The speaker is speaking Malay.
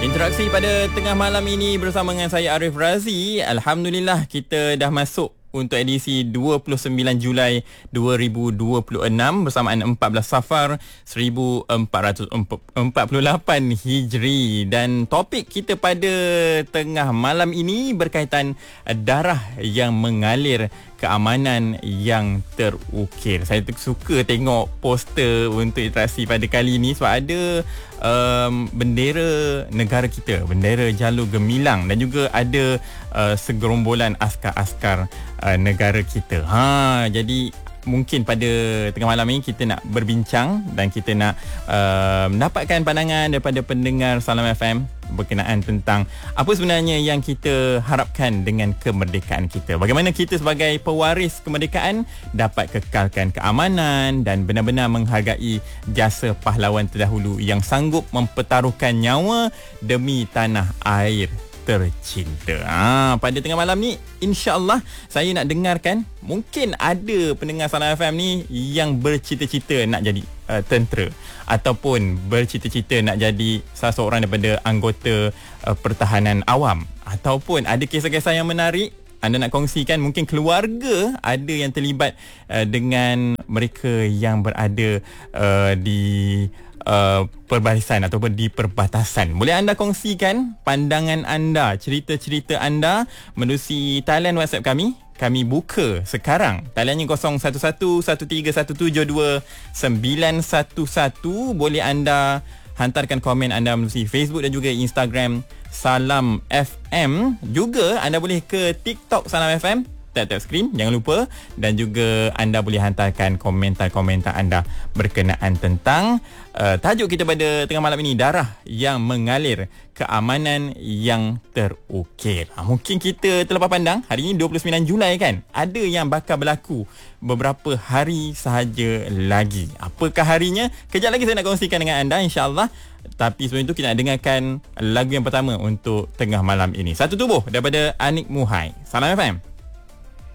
Interaksi pada tengah malam ini bersama dengan saya Arif Razi. Alhamdulillah kita dah masuk untuk edisi 29 Julai 2026 bersamaan 14 Safar 1448 Hijri, dan topik kita pada tengah malam ini berkaitan darah yang mengalir, keamanan yang terukir. Saya suka tengok poster untuk interaksi pada kali ini sebab ada bendera negara kita, bendera Jalur Gemilang, dan juga ada segerombolan askar-askar negara kita. Jadi mungkin pada tengah malam ini kita nak berbincang dan kita nak mendapatkan pandangan daripada pendengar Salam FM berkenaan tentang apa sebenarnya yang kita harapkan dengan kemerdekaan kita. Bagaimana kita sebagai pewaris kemerdekaan dapat kekalkan keamanan dan benar-benar menghargai jasa pahlawan terdahulu yang sanggup mempertaruhkan nyawa demi tanah air tercinta. Pada tengah malam ni insya-Allah saya nak dengarkan, mungkin ada pendengar Salam FM ni yang bercita-cita nak jadi tentera ataupun bercita-cita nak jadi salah seorang daripada anggota pertahanan awam, ataupun ada kisah-kisah yang menarik anda nak kongsikan. Mungkin keluarga ada yang terlibat dengan mereka yang berada di perbarisan ataupun di perbatasan. Boleh anda kongsikan pandangan anda, cerita-cerita anda menerusi talian WhatsApp kami. Kami buka sekarang. Taliannya 0111132911. Boleh anda hantarkan komen anda menerusi Facebook dan juga Instagram Salam FM. Juga anda boleh ke TikTok Salam FM, tap skrin, jangan lupa. Dan juga anda boleh hantarkan komentar-komentar anda berkenaan tentang tajuk kita pada tengah malam ini, darah yang mengalir, keamanan yang terukir. Mungkin kita terlepas pandang, hari ini 29 Julai kan, ada yang bakal berlaku beberapa hari sahaja lagi. Apakah harinya? Kejap lagi saya nak kongsikan dengan anda, insya-Allah. Tapi sebelum itu kita nak dengarkan lagu yang pertama untuk tengah malam ini. Satu Tubuh daripada Anik Muhai. Salam FM.